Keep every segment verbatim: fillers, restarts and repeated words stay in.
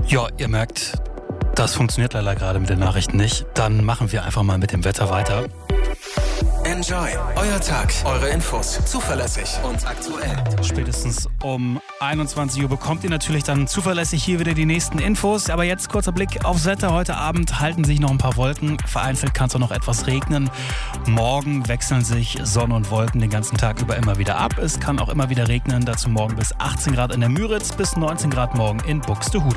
Ja, ihr merkt, das funktioniert leider gerade mit den Nachrichten nicht. Dann machen wir einfach mal mit dem Wetter weiter. Enjoy. Euer Tag. Eure Infos. Zuverlässig und aktuell. Spätestens um einundzwanzig Uhr bekommt ihr natürlich dann zuverlässig hier wieder die nächsten Infos. Aber jetzt kurzer Blick aufs Wetter. Heute Abend halten sich noch ein paar Wolken. Vereinzelt kann es auch noch etwas regnen. Morgen wechseln sich Sonne und Wolken den ganzen Tag über immer wieder ab. Es kann auch immer wieder regnen. Dazu morgen bis achtzehn Grad in der Müritz, bis neunzehn Grad morgen in Buxtehude.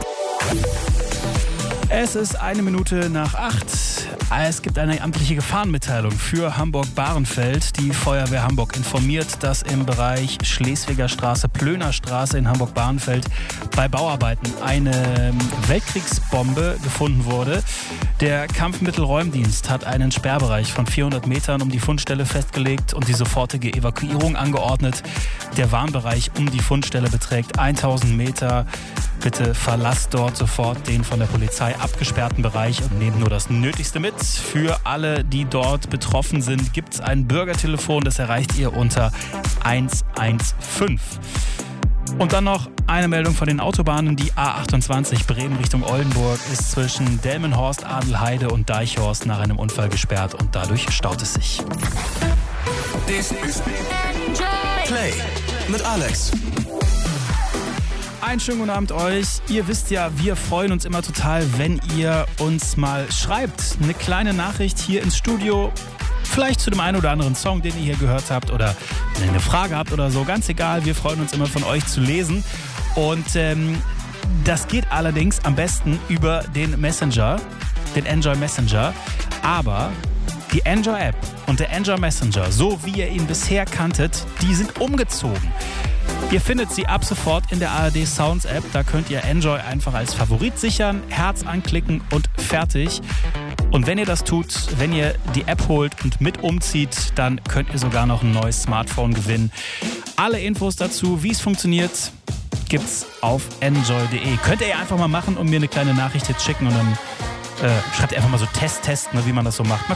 Es ist eine Minute nach acht. Es gibt eine amtliche Gefahrenmitteilung für Hamburg-Bahrenfeld. Die Feuerwehr Hamburg informiert, dass im Bereich Schleswiger Straße, Plöner Straße in Hamburg-Bahrenfeld bei Bauarbeiten eine Weltkriegsbombe gefunden wurde. Der Kampfmittelräumdienst hat einen Sperrbereich von vierhundert Metern um die Fundstelle festgelegt und die sofortige Evakuierung angeordnet. Der Warnbereich um die Fundstelle beträgt tausend Meter. Bitte verlasst dort sofort den von der Polizei abgesperrten Bereich und nehmt nur das Nötigste mit. Für alle, die dort betroffen sind, gibt es ein Bürgertelefon, das erreicht ihr unter eins eins fünf. Und dann noch eine Meldung von den Autobahnen. Die A achtundzwanzig Bremen Richtung Oldenburg ist zwischen Delmenhorst, Adelheide und Deichhorst nach einem Unfall gesperrt und dadurch staut es sich. This is Play mit Alex. Einen schönen guten Abend euch. Ihr wisst ja, wir freuen uns immer total, wenn ihr uns mal schreibt. Eine kleine Nachricht hier ins Studio. Vielleicht zu dem einen oder anderen Song, den ihr hier gehört habt, oder wenn ihr eine Frage habt oder so. Ganz egal, wir freuen uns immer von euch zu lesen. Und ähm, das geht allerdings am besten über den Messenger, den Enjoy Messenger. Aber die Enjoy App und der Enjoy Messenger, so wie ihr ihn bisher kanntet, die sind umgezogen. Ihr findet sie ab sofort in der A R D Sounds App. Da könnt ihr Enjoy einfach als Favorit sichern, Herz anklicken und fertig. Und wenn ihr das tut, wenn ihr die App holt und mit umzieht, dann könnt ihr sogar noch ein neues Smartphone gewinnen. Alle Infos dazu, wie es funktioniert, gibt's auf enjoy punkt de. Könnt ihr einfach mal machen und mir eine kleine Nachricht jetzt schicken und dann äh, schreibt ihr einfach mal so Test, Test, ne, wie man das so macht. Mal